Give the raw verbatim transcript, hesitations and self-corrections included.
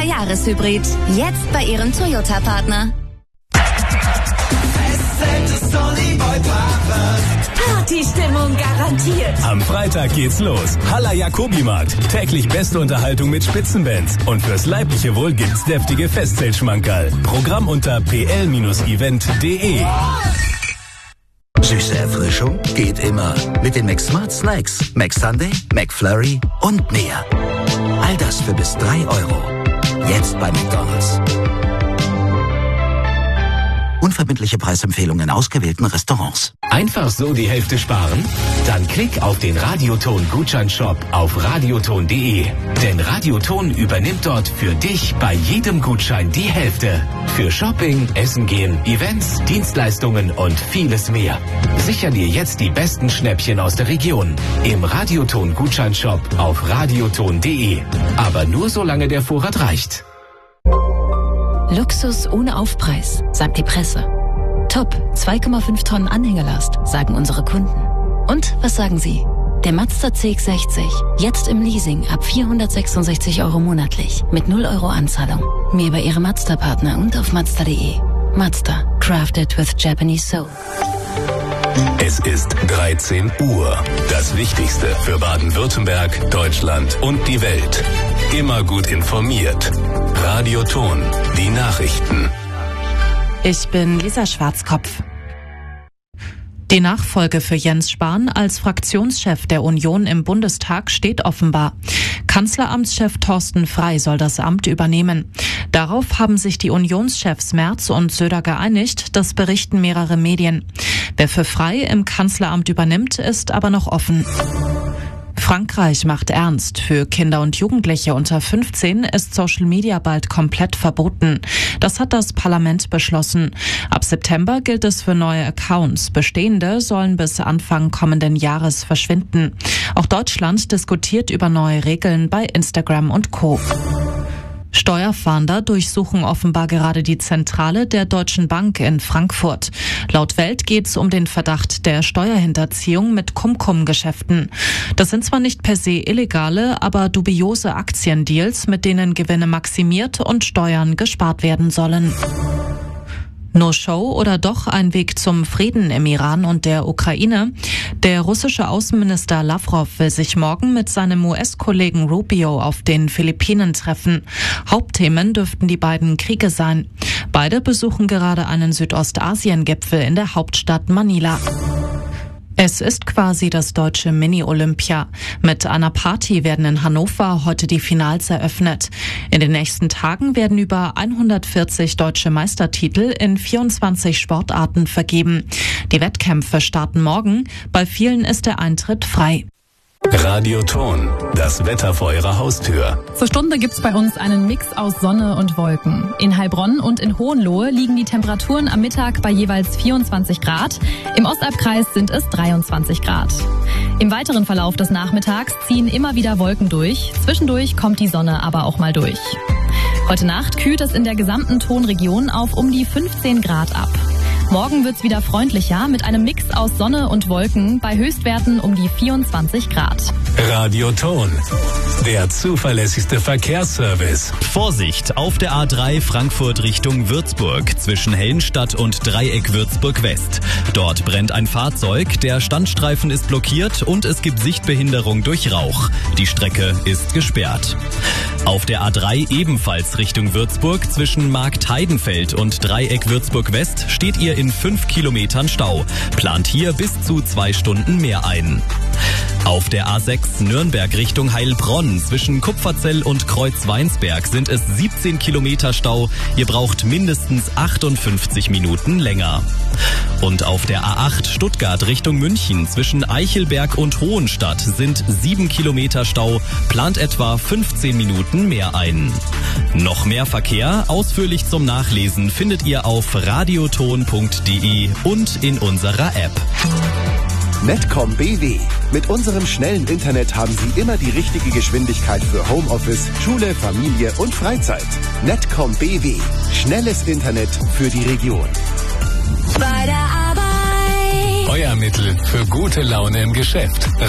Jahres-Hybrid. Jetzt bei Ihrem Toyota-Partner. Partystimmung garantiert. Am Freitag geht's los. Halla Jacobi-Markt. Täglich beste Unterhaltung mit Spitzenbands. Und fürs leibliche Wohl gibt's deftige Festzeltschmankerl. Programm unter p l event punkt d e. Süße Erfrischung geht immer. Mit den McSmart Snacks. McSunday, McFlurry und mehr. All das für bis drei Euro. Jetzt bei McDonald's. Unverbindliche Preisempfehlungen in ausgewählten Restaurants. Einfach so die Hälfte sparen? Dann klick auf den Radioton-Gutscheinshop auf radioton punkt d e. Denn Radioton übernimmt dort für dich bei jedem Gutschein die Hälfte. Für Shopping, Essen gehen, Events, Dienstleistungen und vieles mehr. Sicher dir jetzt die besten Schnäppchen aus der Region. Im Radioton-Gutscheinshop auf radioton punkt d e. Aber nur solange der Vorrat reicht. Luxus ohne Aufpreis, sagt die Presse. Top, zwei Komma fünf Tonnen Anhängerlast, sagen unsere Kunden. Und was sagen Sie? Der Mazda C X sechzig, jetzt im Leasing ab vierhundertsechsundsechzig Euro monatlich, mit null Euro Anzahlung. Mehr bei Ihrem Mazda-Partner und auf mazda punkt d e. Mazda, crafted with Japanese soul. Es ist dreizehn Uhr. Das Wichtigste für Baden-Württemberg, Deutschland und die Welt. Immer gut informiert. Radioton, die Nachrichten. Ich bin Lisa Schwarzkopf. Die Nachfolge für Jens Spahn als Fraktionschef der Union im Bundestag steht offenbar. Kanzleramtschef Thorsten Frey soll das Amt übernehmen. Darauf haben sich die Unionschefs Merz und Söder geeinigt, das berichten mehrere Medien. Wer für Frey im Kanzleramt übernimmt, ist aber noch offen. Frankreich macht ernst. Für Kinder und Jugendliche unter fünfzehn ist Social Media bald komplett verboten. Das hat das Parlament beschlossen. Ab September gilt es für neue Accounts. Bestehende sollen bis Anfang kommenden Jahres verschwinden. Auch Deutschland diskutiert über neue Regeln bei Instagram und Co. Steuerfahnder durchsuchen offenbar gerade die Zentrale der Deutschen Bank in Frankfurt. Laut Welt geht es um den Verdacht der Steuerhinterziehung mit Cum-Cum-Geschäften. Das sind zwar nicht per se illegale, aber dubiose Aktiendeals, mit denen Gewinne maximiert und Steuern gespart werden sollen. No Show oder doch ein Weg zum Frieden im Iran und der Ukraine? Der russische Außenminister Lavrov will sich morgen mit seinem U S-Kollegen Rubio auf den Philippinen treffen. Hauptthemen dürften die beiden Kriege sein. Beide besuchen gerade einen Südostasien-Gipfel in der Hauptstadt Manila. Es ist quasi das deutsche Mini-Olympia. Mit einer Party werden in Hannover heute die Finals eröffnet. In den nächsten Tagen werden über hundertvierzig deutsche Meistertitel in vierundzwanzig Sportarten vergeben. Die Wettkämpfe starten morgen. Bei vielen ist der Eintritt frei. Radioton, das Wetter vor Ihrer Haustür. Zur Stunde gibt's bei uns einen Mix aus Sonne und Wolken. In Heilbronn und in Hohenlohe liegen die Temperaturen am Mittag bei jeweils vierundzwanzig Grad. Im Ostalbkreis sind es dreiundzwanzig Grad. Im weiteren Verlauf des Nachmittags ziehen immer wieder Wolken durch. Zwischendurch kommt die Sonne aber auch mal durch. Heute Nacht kühlt es in der gesamten Tonregion auf um die fünfzehn Grad ab. Morgen wird's wieder freundlicher mit einem Mix aus Sonne und Wolken bei Höchstwerten um die vierundzwanzig Grad. Radioton, der zuverlässigste Verkehrsservice. Vorsicht, auf der A drei Frankfurt Richtung Würzburg zwischen Hellenstadt und Dreieck Würzburg West. Dort brennt ein Fahrzeug, der Standstreifen ist blockiert und es gibt Sichtbehinderung durch Rauch. Die Strecke ist gesperrt. Auf der A drei ebenfalls Richtung Würzburg zwischen Marktheidenfeld und Dreieck Würzburg West steht ihr in fünf Kilometern Stau. Plant hier bis zu zwei Stunden mehr ein. Auf der A sechs Nürnberg Richtung Heilbronn zwischen Kupferzell und Kreuzweinsberg sind es siebzehn Kilometer Stau. Ihr braucht mindestens achtundfünfzig Minuten länger. Und auf der A acht Stuttgart Richtung München zwischen Eichelberg und Hohenstadt sind sieben Kilometer Stau. Plant etwa fünfzehn Minuten mehr ein. Noch mehr Verkehr, ausführlich zum Nachlesen, findet ihr auf radioton punkt d e und in unserer App. Netcom B W. Mit unserem schnellen Internet haben Sie immer die richtige Geschwindigkeit für Homeoffice, Schule, Familie und Freizeit. Netcom B W. Schnelles Internet für die Region. Bei der Arbeit. Euer Mittel für gute Laune im Geschäft.